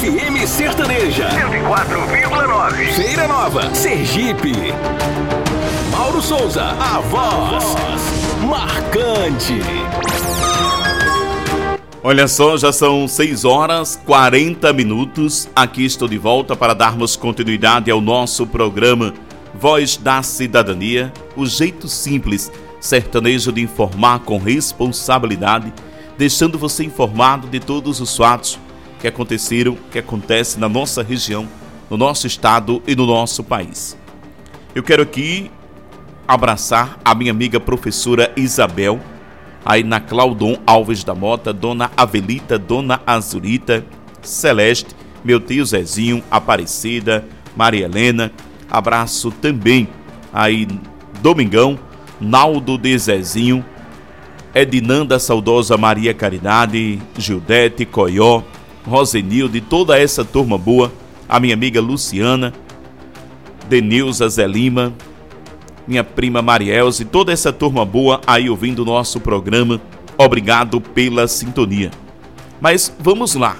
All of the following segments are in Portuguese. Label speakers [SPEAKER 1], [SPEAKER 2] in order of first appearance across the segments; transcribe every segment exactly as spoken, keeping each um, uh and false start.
[SPEAKER 1] F M Sertaneja cento e quatro vírgula nove. Feira Nova, Sergipe. Mauro Souza, a voz marcante.
[SPEAKER 2] Olha só, já são seis horas e quarenta minutos. Aqui estou de volta para darmos continuidade ao nosso programa Voz da Cidadania, o jeito simples, sertanejo de informar com responsabilidade, deixando você informado de todos os fatos que aconteceram, que acontecem na nossa região, no nosso estado e no nosso país. Eu quero aqui abraçar a minha amiga professora Isabel, aí na Claudon Alves da Mota, Dona Avelita, Dona Azurita, Celeste, meu tio Zezinho, Aparecida, Maria Helena. Abraço também aí Domingão, Naldo de Zezinho, Edinanda Saudosa, Maria Caridade, Gildete, Coió, Rosenilde, toda essa turma boa, a minha amiga Luciana, Denilza Zé Lima, minha prima Marielze, toda essa turma boa aí ouvindo o nosso programa. Obrigado pela sintonia. Mas vamos lá.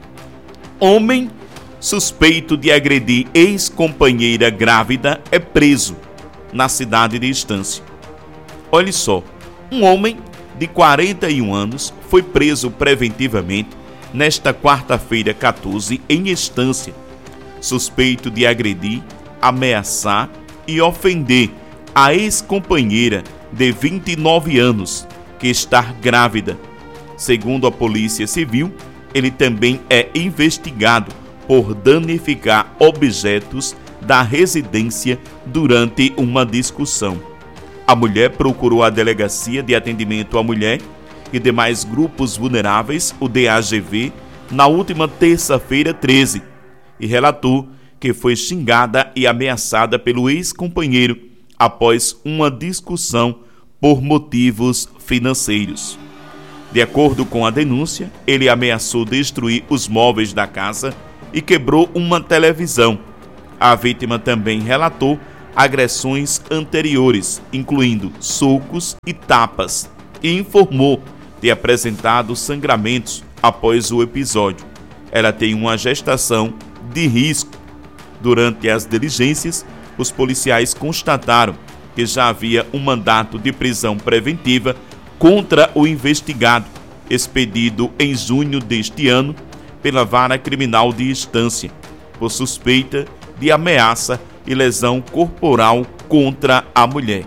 [SPEAKER 2] Homem suspeito de agredir ex-companheira grávida é preso na cidade de Estância. Olha só, um homem de quarenta e um anos foi preso preventivamente nesta quarta-feira quatorze em Estância, suspeito de agredir, ameaçar e ofender a ex-companheira de vinte e nove anos, que está grávida. Segundo a Polícia Civil, ele também é investigado por danificar objetos da residência durante uma discussão. A mulher procurou a Delegacia de Atendimento à Mulher e demais grupos vulneráveis, o D A G V, na última terça-feira treze, e relatou que foi xingada e ameaçada pelo ex-companheiro após uma discussão por motivos financeiros. De acordo com a denúncia, ele ameaçou destruir os móveis da casa e quebrou uma televisão. A vítima também relatou agressões anteriores, incluindo socos e tapas, e informou ter apresentado sangramentos após o episódio. Ela tem uma gestação de risco. Durante as diligências, os policiais constataram que já havia um mandato de prisão preventiva contra o investigado, expedido em junho deste ano pela Vara Criminal de Estância, por suspeita de ameaça e lesão corporal contra a mulher.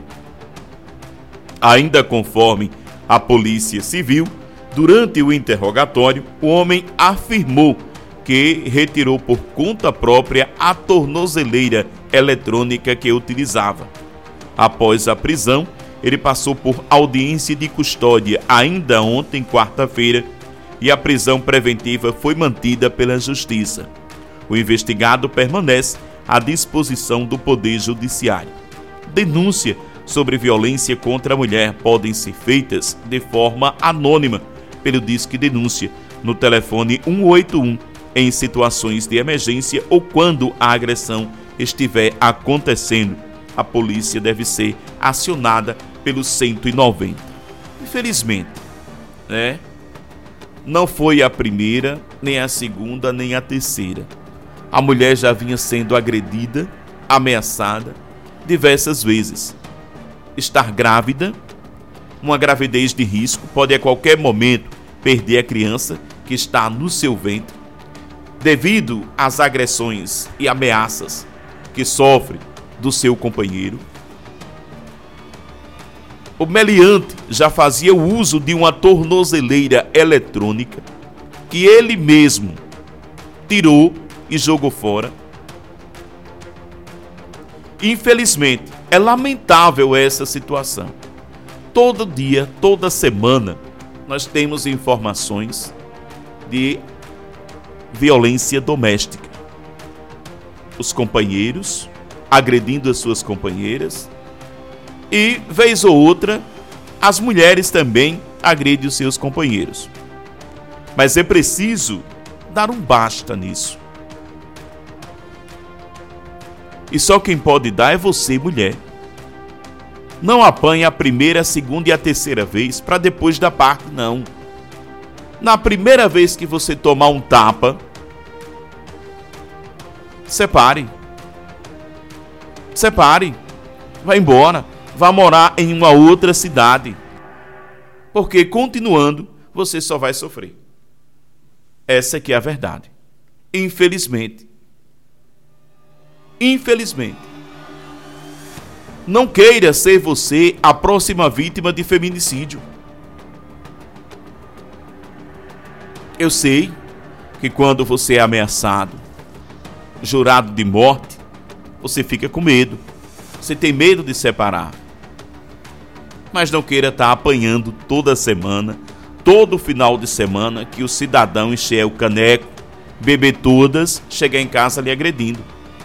[SPEAKER 2] Ainda conforme a Polícia Civil, durante o interrogatório, o homem afirmou que retirou por conta própria a tornozeleira eletrônica que utilizava. Após a prisão, ele passou por audiência de custódia ainda ontem, quarta-feira, e a prisão preventiva foi mantida pela Justiça. O investigado permanece à disposição do Poder Judiciário. Denúncia sobre violência contra a mulher podem ser feitas de forma anônima pelo Disque Denúncia no telefone um oito um em situações de emergência ou quando a agressão estiver acontecendo. A polícia deve ser acionada pelo cento e noventa. Infelizmente, né? Não foi a primeira, nem a segunda, nem a terceira. A mulher já vinha sendo agredida, ameaçada diversas vezes. Estar grávida, uma gravidez de risco, pode a qualquer momento perder a criança que está no seu ventre, devido às agressões e ameaças que sofre do seu companheiro. O meliante já fazia uso de uma tornozeleira eletrônica que ele mesmo tirou e jogou fora. Infelizmente, é lamentável essa situação. Todo dia, toda semana, nós temos informações de violência doméstica. Os companheiros agredindo as suas companheiras e, vez ou outra, as mulheres também agredem os seus companheiros. Mas é preciso dar um basta nisso. E só quem pode dar é você, mulher. Não apanhe a primeira, a segunda e a terceira vez para depois da parte, não. Na primeira vez que você tomar um tapa, separe. Separe. Vá embora. Vá morar em uma outra cidade. Porque continuando, você só vai sofrer. Essa que é a verdade. Infelizmente. Infelizmente. Não queira ser você a próxima vítima de feminicídio. Eu sei que quando você é ameaçado, jurado de morte, você fica com medo. Você tem medo de separar. Mas não queira estar apanhando toda semana, todo final de semana, que o cidadão encher o caneco, beber todas, chegar em casa lhe agredindo.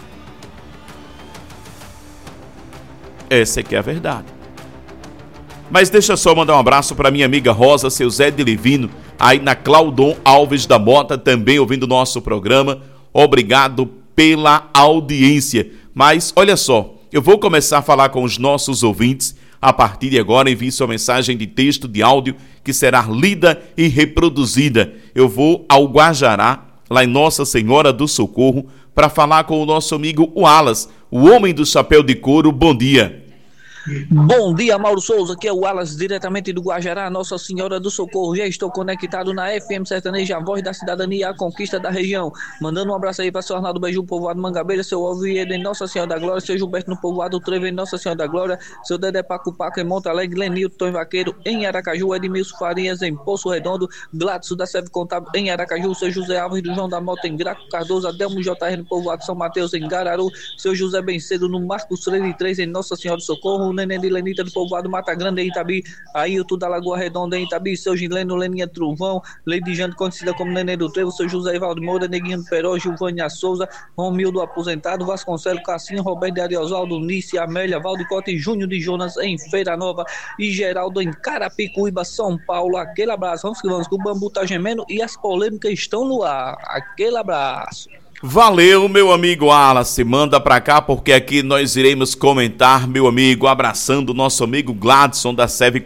[SPEAKER 2] Essa é que é a verdade. Mas deixa só mandar um abraço para minha amiga Rosa, seu Zé de Livino, aí na Claudon Alves da Mota, também ouvindo o nosso programa. Obrigado pela audiência. Mas olha só, eu vou começar a falar com os nossos ouvintes. A partir de agora, envie sua mensagem de texto, de áudio, que será lida e reproduzida. Eu vou ao Guajará, lá em Nossa Senhora do Socorro, para falar com o nosso amigo Wallace, o homem do chapéu de couro. Bom dia.
[SPEAKER 3] Bom dia, Mauro Souza, aqui é o Wallace, diretamente do Guajará, Nossa Senhora do Socorro. Já estou conectado na F M Sertaneja, a voz da cidadania, a conquista da região. Mandando um abraço aí para seu Arnaldo Beiju, povoado Mangabeira, seu Oviedo em Nossa Senhora da Glória, seu Gilberto no povoado Trevo em Nossa Senhora da Glória, seu Dedé Paco Paco em Monte Alegre, Lenilton Vaqueiro em Aracaju, Edmilson Farias em Poço Redondo, Gladson da Seve Contábil em Aracaju, seu José Alves do João da Mota em Graco Cardoso, Adelmo J R no povoado São Mateus em Gararu, seu José Bencedo no Marcos Freire três em Nossa Senhora do Socorro, o Neném de Lenita do povoado Mata Grande em Itabi, Ailton da Lagoa Redonda em Itabi, seu Gileno Leninha Truvão, Lady Jane conhecida como Neném do Trevo, seu José Ivaldo Moura, Neguinho do Peró, Gilvânia Souza, Romildo Aposentado, Vasconcelos Cassinho, Roberto de Ariosaldo, Nícia, Amélia, Valdecote e Júnior de Jonas em Feira Nova e Geraldo em Carapicuíba, São Paulo. Aquele abraço, vamos que vamos, que o bambu tá gemendo e as polêmicas estão no ar. Aquele abraço.
[SPEAKER 2] Valeu, meu amigo Wallace, manda pra cá porque aqui nós iremos comentar, meu amigo, abraçando o nosso amigo Gladson da Seve